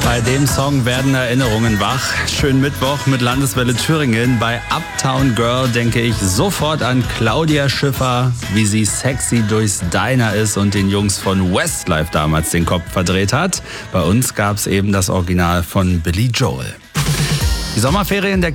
Bei dem Song werden Erinnerungen wach. Schönen Mittwoch mit Landeswelle Thüringen. Bei Uptown Girl denke ich sofort an Claudia Schiffer, wie sie sexy durchs Diner ist und den Jungs von Westlife damals den Kopf verdreht hat. Bei uns gab es eben das Original von Billy Joel. Die Sommerferien der